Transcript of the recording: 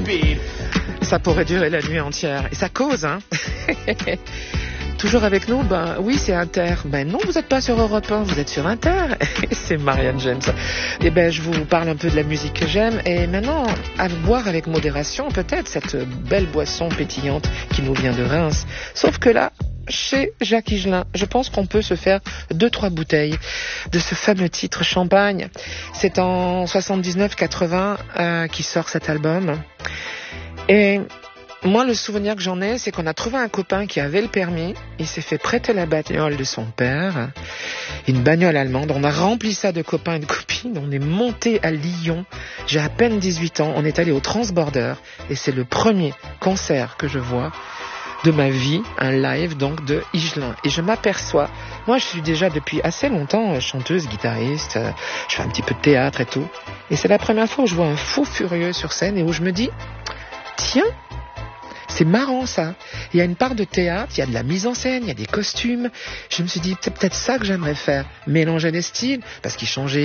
Ça pourrait durer la nuit entière. Et ça cause, hein. Toujours avec nous, ben oui, c'est Inter. Ben non, vous n'êtes pas sur Europe 1, vous êtes sur Inter. C'est Marianne James. Et ben je vous parle un peu de la musique que j'aime. Et maintenant, à boire avec modération, peut-être, cette belle boisson pétillante qui nous vient de Reims. Sauf que là, chez Jacques Higelin, je pense qu'on peut se faire 2-3 bouteilles de ce fameux titre Champagne. C'est en 79-80 qui sort cet album. Et moi, le souvenir que j'en ai, c'est qu'on a trouvé un copain qui avait le permis. Il s'est fait prêter la bagnole de son père, une bagnole allemande. On a rempli ça de copains et de copines. On est monté à Lyon. J'ai à peine 18 ans. On est allé au Transborder. Et c'est le premier concert que je vois de ma vie, un live donc de Higelin. Et je m'aperçois, moi je suis déjà depuis assez longtemps chanteuse, guitariste, je fais un petit peu de théâtre et tout. Et c'est la première fois où je vois un fou furieux sur scène et où je me dis, tiens, c'est marrant ça. Il y a une part de théâtre, il y a de la mise en scène, il y a des costumes. Je me suis dit, c'est peut-être ça que j'aimerais faire. Mélanger les styles, parce qu'il changeait